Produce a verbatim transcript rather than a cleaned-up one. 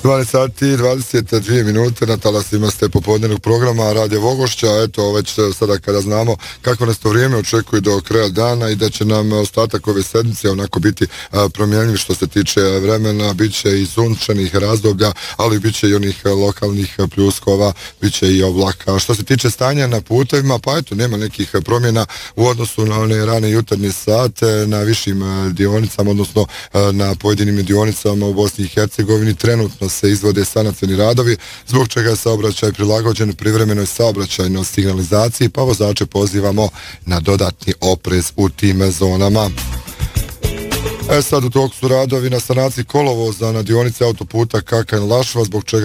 dvanaest sati i dvadeset dvije minute na talasima ste popodnevnog programa Radio Vogošća. Eto, već sada kada znamo kako nas to vrijeme očekuje do kraja dana i da će nam ostatak ove sedmice onako biti promjenljiv što se tiče vremena, bit će i sunčanih razdoblja, ali bit će i onih lokalnih pljuskova, bit će i oblaka. Što se tiče stanja na putevima, pa eto, nema nekih promjena u odnosu na one rane jutarnje sate, na višim dionicama, odnosno na pojedinim dionicama u Bosni i Hercegovini. Trenutno se izvode sanacioni radovi, zbog čega je saobraćaj prilagođen privremenoj saobraćajnoj signalizaciji, pa vozače pozivamo na dodatni oprez u tim zonama. E sad u toku su radovi na sanaciji kolovoza na dionici autoputa Kakanj-Lašva, zbog čega